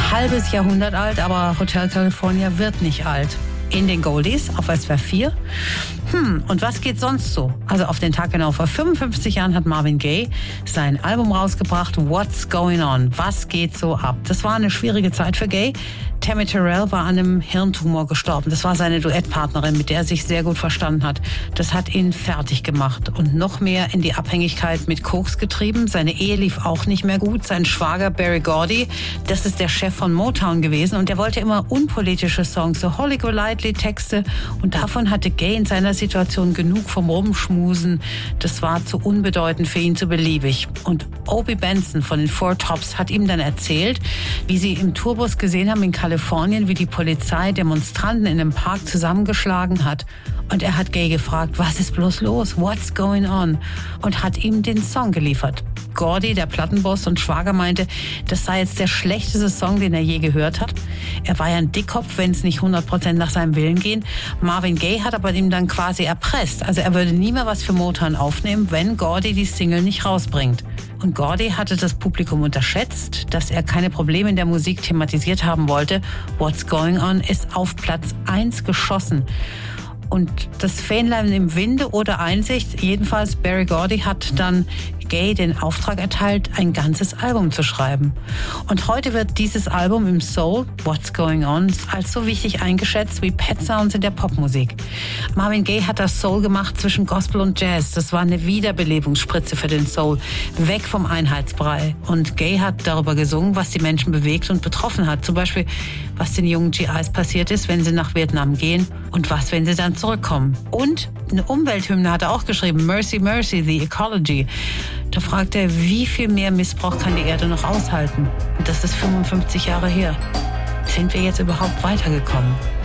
halbes Jahrhundert alt, aber Hotel California wird nicht alt. In den Goldies auf SWR 4. Und was geht sonst so? Also auf den Tag genau vor 55 Jahren hat Marvin Gaye sein Album rausgebracht, What's Going On? Was geht so ab? Das war eine schwierige Zeit für Gaye. Tammy Terrell war an einem Hirntumor gestorben. Das war seine Duettpartnerin, mit der er sich sehr gut verstanden hat. Das hat ihn fertig gemacht und noch mehr in die Abhängigkeit mit Koks getrieben. Seine Ehe lief auch nicht mehr gut. Sein Schwager Berry Gordy, das ist der Chef von Motown gewesen und der wollte immer unpolitische Songs, so Holly Golightly Texte, und davon hatte Gaye in seiner Situation genug vom Rumschmusen. Das war zu unbedeutend für ihn, zu beliebig. Und Obie Benson von den Four Tops hat ihm dann erzählt, wie sie im Tourbus gesehen haben in Kalifornien, wie die Polizei Demonstranten in einem Park zusammengeschlagen hat. Und er hat Gaye gefragt, was ist bloß los? What's going on? Und hat ihm den Song geliefert. Gordy, der Plattenboss und Schwager, meinte, das sei jetzt der schlechteste Song, den er je gehört hat. Er war ja ein Dickkopf, wenn es nicht 100% nach seinem Willen ging. Marvin Gaye hat aber ihm dann quasi erpresst. Also er würde nie mehr was für Motown aufnehmen, wenn Gordy die Single nicht rausbringt. Und Gordy hatte das Publikum unterschätzt, dass er keine Probleme in der Musik thematisiert haben wollte. What's Going On ist auf Platz 1 geschossen. Und das Fähnlein im Winde oder Einsicht, jedenfalls Berry Gordy hat dann Gaye den Auftrag erteilt, ein ganzes Album zu schreiben. Und heute wird dieses Album im Soul, What's Going On, als so wichtig eingeschätzt wie Pet Sounds in der Popmusik. Marvin Gaye hat das Soul gemacht zwischen Gospel und Jazz. Das war eine Wiederbelebungsspritze für den Soul, weg vom Einheitsbrei. Und Gaye hat darüber gesungen, was die Menschen bewegt und betroffen hat. Zum Beispiel, was den jungen GIs passiert ist, wenn sie nach Vietnam gehen und was, wenn sie dann zurückkommen. Und eine Umwelthymne hat er auch geschrieben, Mercy, Mercy, The Ecology. Da fragt er, wie viel mehr Missbrauch kann die Erde noch aushalten? Und das ist 55 Jahre her. Sind wir jetzt überhaupt weitergekommen?